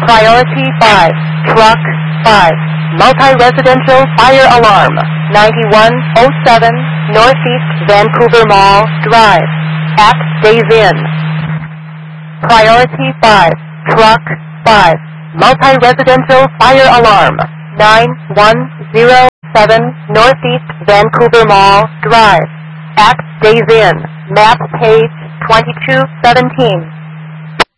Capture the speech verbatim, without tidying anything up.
Priority five, Truck five, Multi-Residential Fire Alarm, ninety-one oh seven Northeast Vancouver Mall Drive, at Days Inn. Priority five, Truck five, Multi-Residential Fire Alarm, nine one oh seven Northeast Vancouver Mall Drive, at Days Inn, map page twenty-two seventeen.